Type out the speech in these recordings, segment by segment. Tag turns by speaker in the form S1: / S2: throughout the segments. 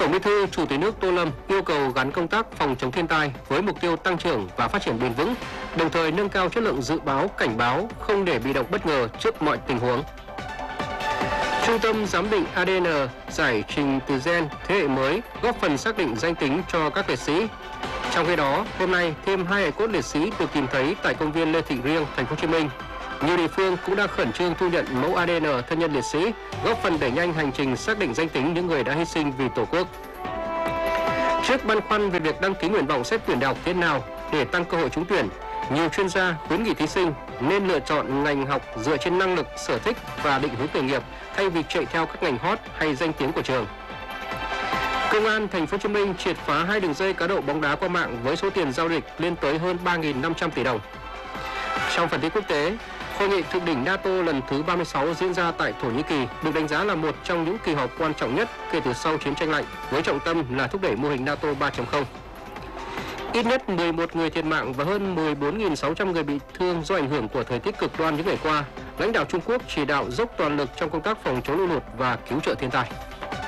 S1: Tổng Bí thư Chủ tịch nước Tô Lâm yêu cầu gắn công tác phòng chống thiên tai với mục tiêu tăng trưởng và phát triển bền vững, đồng thời nâng cao chất lượng dự báo, cảnh báo, không để bị động bất ngờ trước mọi tình huống. Trung tâm giám định ADN giải trình tự gen thế hệ mới góp phần xác định danh tính cho các liệt sĩ. Trong khi đó, hôm nay thêm 2 hài cốt liệt sĩ được tìm thấy tại công viên Lê Thị Riêng, thành phố Hồ Chí Minh. Nhiều địa phương cũng đã khẩn trương thu nhận mẫu ADN thân nhân liệt sĩ, góp phần đẩy nhanh hành trình xác định danh tính những người đã hy sinh vì Tổ quốc. Trước băn khoăn về việc đăng ký nguyện vọng xét tuyển đại học thế nào để tăng cơ hội trúng tuyển, nhiều chuyên gia khuyến nghị thí sinh nên lựa chọn ngành học dựa trên năng lực, sở thích và định hướng nghề nghiệp thay vì chạy theo các ngành hot hay danh tiếng của trường. Công an thành phố Hồ Chí Minh triệt phá 2 đường dây cá độ bóng đá qua mạng với số tiền giao dịch lên tới hơn 3.500 tỷ đồng. Trong phần tin quốc tế, Hội nghị thượng đỉnh NATO lần thứ 36 diễn ra tại Thổ Nhĩ Kỳ được đánh giá là một trong những kỳ họp quan trọng nhất kể từ sau chiến tranh lạnh, với trọng tâm là thúc đẩy mô hình NATO 3.0. Ít nhất 11 người thiệt mạng và hơn 14.600 người bị thương do ảnh hưởng của thời tiết cực đoan những ngày qua. Lãnh đạo Trung Quốc chỉ đạo dốc toàn lực trong công tác phòng chống lũ lụt và cứu trợ thiên tai.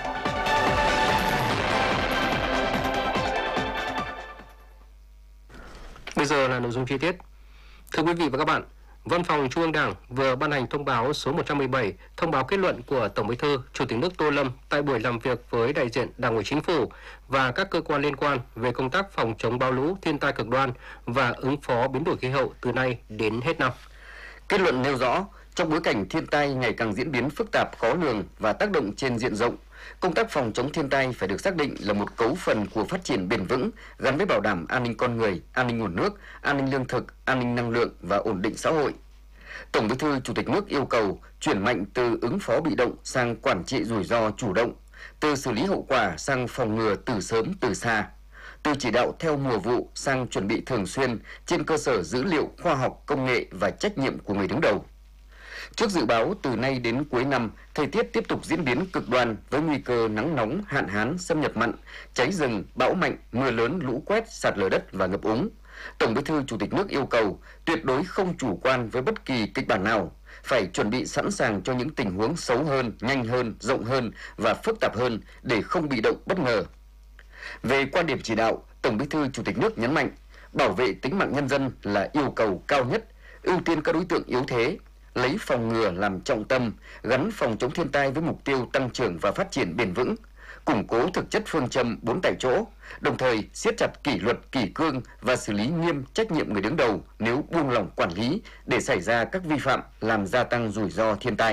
S1: Bây giờ là nội dung chi tiết. Thưa quý vị và các bạn, Văn phòng Trung ương Đảng vừa ban hành thông báo số 117, thông báo kết luận của Tổng Bí thư Chủ tịch nước Tô Lâm tại buổi làm việc với đại diện Đảng ủy Chính phủ và các cơ quan liên quan về công tác phòng chống bão lũ, thiên tai cực đoan và ứng phó biến đổi khí hậu từ nay đến hết năm.
S2: Kết luận nêu rõ, trong bối cảnh thiên tai ngày càng diễn biến phức tạp, khó lường và tác động trên diện rộng, công tác phòng chống thiên tai phải được xác định là một cấu phần của phát triển bền vững gắn với bảo đảm an ninh con người, an ninh nguồn nước, an ninh lương thực, an ninh năng lượng và ổn định xã hội. Tổng Bí thư Chủ tịch nước yêu cầu chuyển mạnh từ ứng phó bị động sang quản trị rủi ro chủ động, từ xử lý hậu quả sang phòng ngừa từ sớm từ xa, từ chỉ đạo theo mùa vụ sang chuẩn bị thường xuyên trên cơ sở dữ liệu khoa học, công nghệ và trách nhiệm của người đứng đầu. Trước dự báo từ nay đến cuối năm, thời tiết tiếp tục diễn biến cực đoan với nguy cơ nắng nóng, hạn hán, xâm nhập mặn, cháy rừng, bão mạnh, mưa lớn, lũ quét, sạt lở đất và ngập úng. Tổng Bí thư Chủ tịch nước yêu cầu tuyệt đối không chủ quan với bất kỳ kịch bản nào, phải chuẩn bị sẵn sàng cho những tình huống xấu hơn, nhanh hơn, rộng hơn và phức tạp hơn để không bị động bất ngờ. Về quan điểm chỉ đạo, Tổng Bí thư Chủ tịch nước nhấn mạnh, bảo vệ tính mạng nhân dân là yêu cầu cao nhất, ưu tiên các đối tượng yếu thế, lấy phòng ngừa làm trọng tâm, gắn phòng chống thiên tai với mục tiêu tăng trưởng và phát triển bền vững, củng cố thực chất phương châm 4 tại chỗ, đồng thời siết chặt kỷ luật kỷ cương và xử lý nghiêm trách nhiệm người đứng đầu nếu buông lỏng quản lý để xảy ra các vi phạm làm gia tăng rủi ro thiên tai.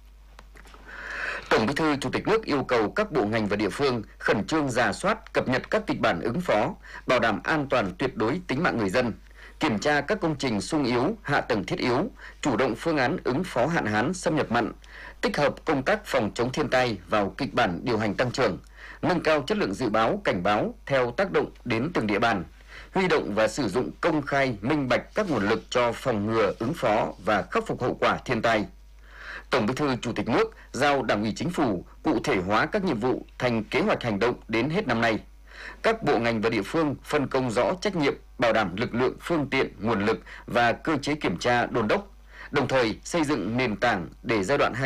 S2: Tổng Bí thư Chủ tịch nước yêu cầu các bộ ngành và địa phương khẩn trương rà soát, cập nhật các kịch bản ứng phó, bảo đảm an toàn tuyệt đối tính mạng người dân, kiểm tra các công trình sung yếu, hạ tầng thiết yếu, chủ động phương án ứng phó hạn hán, xâm nhập mặn, tích hợp công tác phòng chống thiên tai vào kịch bản điều hành tăng trưởng, nâng cao chất lượng dự báo, cảnh báo theo tác động đến từng địa bàn, huy động và sử dụng công khai, minh bạch các nguồn lực cho phòng ngừa, ứng phó và khắc phục hậu quả thiên tai. Tổng Bí thư Chủ tịch nước giao Đảng ủy Chính phủ cụ thể hóa các nhiệm vụ thành kế hoạch hành động đến hết năm nay. Các bộ ngành và địa phương phân công rõ trách nhiệm, bảo đảm lực lượng, phương tiện, nguồn lực và cơ chế kiểm tra, đôn đốc, đồng thời xây dựng nền tảng để giai đoạn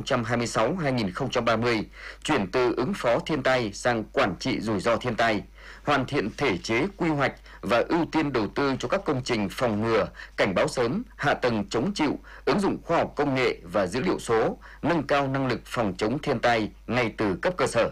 S2: 2026-2030 chuyển từ ứng phó thiên tai sang quản trị rủi ro thiên tai, hoàn thiện thể chế quy hoạch và ưu tiên đầu tư cho các công trình phòng ngừa, cảnh báo sớm, hạ tầng chống chịu, ứng dụng khoa học công nghệ và dữ liệu số, nâng cao năng lực phòng chống thiên tai ngay từ cấp cơ sở.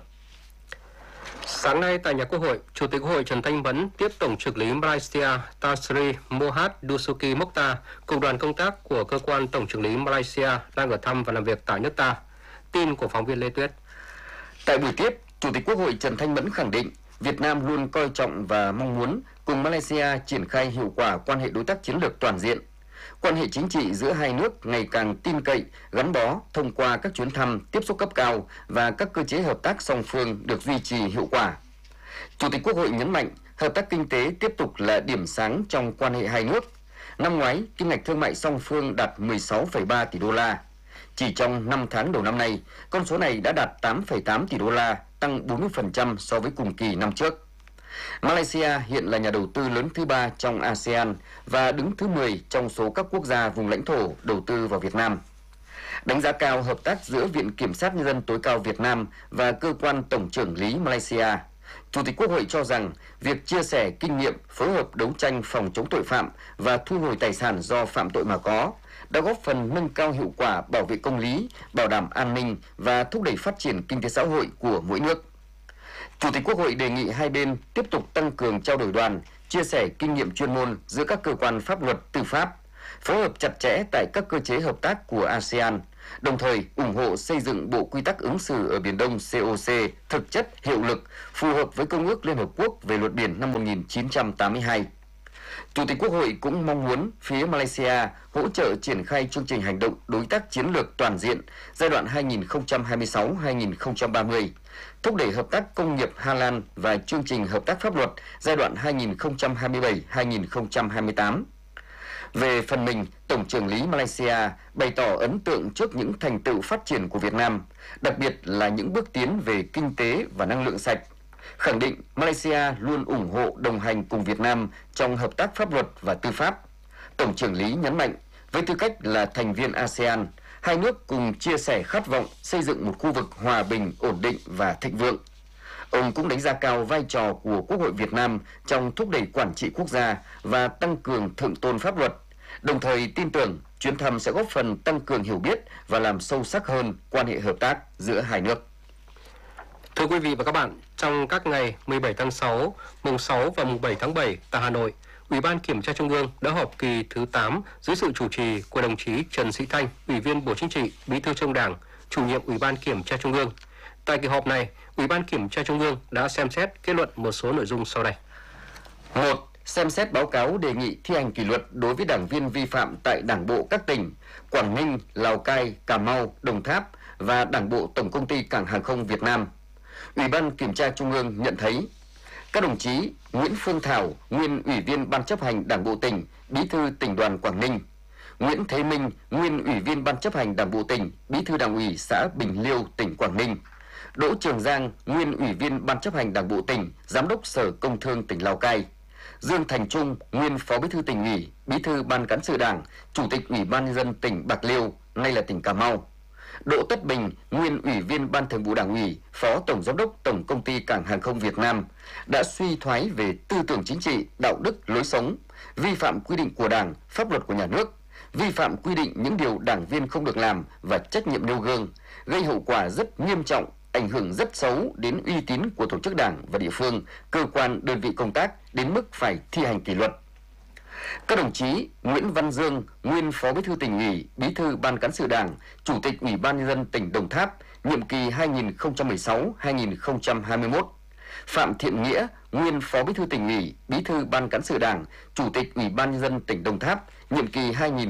S1: Sáng nay tại nhà Quốc hội, Chủ tịch Quốc hội Trần Thanh Mẫn tiếp Tổng chưởng lý Malaysia Tan Sri Mohd Dusuki Mokhtar, cùng đoàn công tác của cơ quan Tổng chưởng lý Malaysia đang ở thăm và làm việc tại nước ta. Tin của phóng viên Lê Tuyết.
S2: Tại buổi tiếp, Chủ tịch Quốc hội Trần Thanh Mẫn khẳng định Việt Nam luôn coi trọng và mong muốn cùng Malaysia triển khai hiệu quả quan hệ đối tác chiến lược toàn diện. Quan hệ chính trị giữa hai nước ngày càng tin cậy, gắn bó thông qua các chuyến thăm, tiếp xúc cấp cao và các cơ chế hợp tác song phương được duy trì hiệu quả. Chủ tịch Quốc hội nhấn mạnh, hợp tác kinh tế tiếp tục là điểm sáng trong quan hệ hai nước. Năm ngoái, kim ngạch thương mại song phương đạt 16,3 tỷ đô la. Chỉ trong 5 tháng đầu năm nay, con số này đã đạt 8,8 tỷ đô la, tăng 40% so với cùng kỳ năm trước. Malaysia hiện là nhà đầu tư lớn thứ 3 trong ASEAN và đứng thứ 10 trong số các quốc gia vùng lãnh thổ đầu tư vào Việt Nam. Đánh giá cao hợp tác giữa Viện Kiểm sát Nhân dân tối cao Việt Nam và Cơ quan Tổng trưởng lý Malaysia, Chủ tịch Quốc hội cho rằng việc chia sẻ kinh nghiệm, phối hợp đấu tranh phòng chống tội phạm và thu hồi tài sản do phạm tội mà có đã góp phần nâng cao hiệu quả bảo vệ công lý, bảo đảm an ninh và thúc đẩy phát triển kinh tế xã hội của mỗi nước. Chủ tịch Quốc hội đề nghị hai bên tiếp tục tăng cường trao đổi đoàn, chia sẻ kinh nghiệm chuyên môn giữa các cơ quan pháp luật tư pháp, phối hợp chặt chẽ tại các cơ chế hợp tác của ASEAN, đồng thời ủng hộ xây dựng Bộ Quy tắc ứng xử ở Biển Đông COC thực chất, hiệu lực, phù hợp với Công ước Liên Hợp Quốc về luật biển năm 1982. Chủ tịch Quốc hội cũng mong muốn phía Malaysia hỗ trợ triển khai chương trình hành động đối tác chiến lược toàn diện giai đoạn 2026-2030, thúc đẩy hợp tác công nghiệp Hà Lan và chương trình hợp tác pháp luật giai đoạn 2027-2028. Về phần mình, Tổng trưởng lý Malaysia bày tỏ ấn tượng trước những thành tựu phát triển của Việt Nam, đặc biệt là những bước tiến về kinh tế và năng lượng sạch, khẳng định Malaysia luôn ủng hộ đồng hành cùng Việt Nam trong hợp tác pháp luật và tư pháp. Tổng trưởng lý nhấn mạnh, với tư cách là thành viên ASEAN, hai nước cùng chia sẻ khát vọng xây dựng một khu vực hòa bình, ổn định và thịnh vượng. Ông cũng đánh giá cao vai trò của Quốc hội Việt Nam trong thúc đẩy quản trị quốc gia và tăng cường thượng tôn pháp luật, đồng thời tin tưởng chuyến thăm sẽ góp phần tăng cường hiểu biết và làm sâu sắc hơn quan hệ hợp tác giữa hai nước.
S1: Thưa quý vị và các bạn, trong các ngày 17 tháng 6, mùng 6 và mùng 7 tháng 7 tại Hà Nội, Ủy ban Kiểm tra Trung ương đã họp kỳ thứ 8 dưới sự chủ trì của đồng chí Trần Sĩ Thanh, Ủy viên Bộ Chính trị, Bí thư Trung ương Đảng, Chủ nhiệm Ủy ban Kiểm tra Trung ương. Tại kỳ họp này, Ủy ban Kiểm tra Trung ương đã xem xét kết luận một số nội dung sau đây.
S2: 1. Xem xét báo cáo đề nghị thi hành kỷ luật đối với đảng viên vi phạm tại Đảng bộ các tỉnh Quảng Ninh, Lào Cai, Cà Mau, Đồng Tháp và Đảng bộ Tổng công ty Cảng hàng không Việt Nam. Ủy ban Kiểm tra Trung ương nhận thấy các đồng chí Nguyễn Phương Thảo, nguyên Ủy viên Ban chấp hành Đảng bộ tỉnh, Bí thư Tỉnh đoàn Quảng Ninh; Nguyễn Thế Minh, nguyên Ủy viên Ban chấp hành Đảng bộ tỉnh, Bí thư Đảng ủy xã Bình Liêu, tỉnh Quảng Ninh; Đỗ Trường Giang, nguyên Ủy viên Ban chấp hành Đảng bộ tỉnh, Giám đốc Sở Công Thương tỉnh Lào Cai; Dương Thành Trung, nguyên Phó Bí thư Tỉnh ủy, Bí thư Ban cán sự Đảng, Chủ tịch Ủy ban nhân dân tỉnh Bạc Liêu, nay là tỉnh Cà Mau; Đỗ Tất Bình, nguyên Ủy viên Ban Thường vụ Đảng ủy, Phó Tổng Giám đốc Tổng công ty Cảng hàng không Việt Nam, đã suy thoái về tư tưởng chính trị, đạo đức, lối sống, vi phạm quy định của Đảng, pháp luật của nhà nước, vi phạm quy định những điều đảng viên không được làm và trách nhiệm nêu gương, gây hậu quả rất nghiêm trọng, ảnh hưởng rất xấu đến uy tín của tổ chức Đảng và địa phương, cơ quan, đơn vị công tác đến mức phải thi hành kỷ luật. Các đồng chí Nguyễn Văn Dương, nguyên Phó Bí thư Tỉnh ủy, Bí thư Ban cán sự Đảng, Chủ tịch Ủy ban nhân dân tỉnh Đồng Tháp, nhiệm kỳ 2016-2021; Phạm Thiện Nghĩa, nguyên Phó Bí thư Tỉnh ủy, Bí thư Ban cán sự Đảng, Chủ tịch Ủy ban nhân dân tỉnh Đồng Tháp, nhiệm kỳ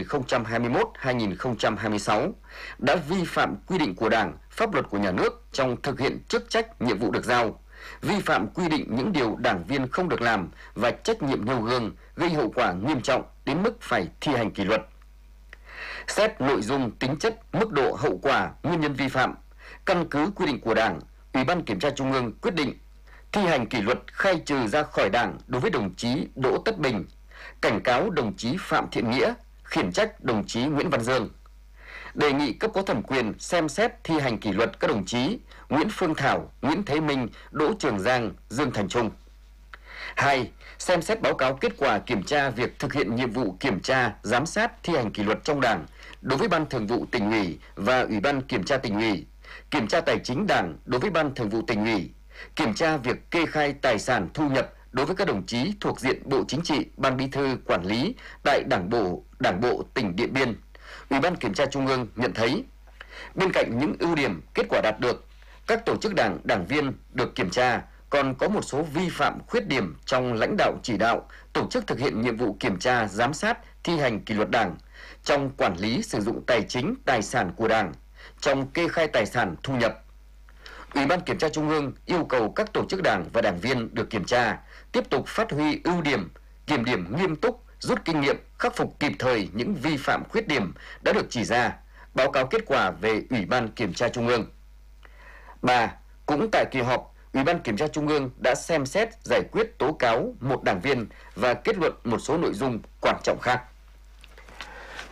S2: 2021-2026, đã vi phạm quy định của Đảng, pháp luật của nhà nước trong thực hiện chức trách, nhiệm vụ được giao, vi phạm quy định những điều đảng viên không được làm và trách nhiệm nêu gương, gây hậu quả nghiêm trọng đến mức phải thi hành kỷ luật. Xét nội dung, tính chất, mức độ hậu quả, nguyên nhân vi phạm, căn cứ quy định của Đảng, Ủy ban Kiểm tra Trung ương quyết định thi hành kỷ luật khai trừ ra khỏi Đảng đối với đồng chí Đỗ Tất Bình, cảnh cáo đồng chí Phạm Thiện Nghĩa, khiển trách đồng chí Nguyễn Văn Dương. Đề nghị cấp có thẩm quyền xem xét thi hành kỷ luật các đồng chí Nguyễn Phương Thảo, Nguyễn Thế Minh, Đỗ Trường Giang, Dương Thành Trung. 2. Xem xét báo cáo kết quả kiểm tra việc thực hiện nhiệm vụ kiểm tra, giám sát thi hành kỷ luật trong Đảng đối với Ban Thường vụ Tỉnh ủy và Ủy ban Kiểm tra Tỉnh ủy, kiểm tra tài chính Đảng đối với Ban Thường vụ Tỉnh ủy, kiểm tra việc kê khai tài sản thu nhập đối với các đồng chí thuộc diện Bộ Chính trị, Ban Bí thư quản lý tại Đảng bộ tỉnh Điện Biên. Ủy ban Kiểm tra Trung ương nhận thấy, bên cạnh những ưu điểm, kết quả đạt được, các tổ chức Đảng, đảng viên được kiểm tra còn có một số vi phạm, khuyết điểm trong lãnh đạo chỉ đạo, tổ chức thực hiện nhiệm vụ kiểm tra, giám sát, thi hành kỷ luật Đảng, trong quản lý sử dụng tài chính, tài sản của Đảng, trong kê khai tài sản thu nhập. Ủy ban Kiểm tra Trung ương yêu cầu các tổ chức Đảng và đảng viên được kiểm tra tiếp tục phát huy ưu điểm, kiểm điểm nghiêm túc, rút kinh nghiệm, khắc phục kịp thời những vi phạm, khuyết điểm đã được chỉ ra, báo cáo kết quả về Ủy ban Kiểm tra Trung ương. 3. Cũng tại kỳ họp, Ủy ban Kiểm tra Trung ương đã xem xét giải quyết tố cáo một đảng viên và kết luận một số nội dung quan trọng khác.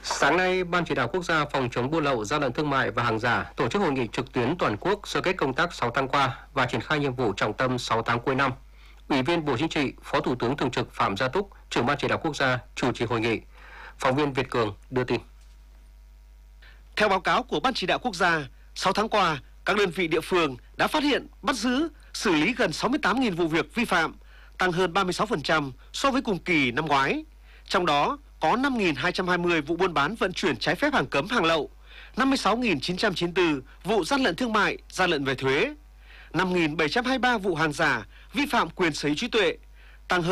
S1: Sáng nay, Ban Chỉ đạo Quốc gia phòng chống buôn lậu, gian lận thương mại và hàng giả tổ chức hội nghị trực tuyến toàn quốc sơ kết công tác 6 tháng qua và triển khai nhiệm vụ trọng tâm 6 tháng cuối năm. Ủy viên Bộ Chính trị, Phó Thủ tướng Thường trực Phạm Gia Túc, trưởng Ban Chỉ đạo Quốc gia chủ trì hội nghị. Phóng viên Việt Cường đưa tin.
S3: Theo báo cáo của Ban Chỉ đạo Quốc gia, 6 tháng qua, các đơn vị địa phương đã phát hiện, bắt giữ, xử lý gần 68.000 vụ việc vi phạm, tăng hơn 36% so với cùng kỳ năm ngoái. Trong đó có 5.220 vụ buôn bán vận chuyển trái phép hàng cấm hàng lậu, 56.994 vụ gian lận thương mại, gian lận về thuế, 5.723 vụ hàng giả, vi phạm quyền sở hữu trí tuệ, tăng hơn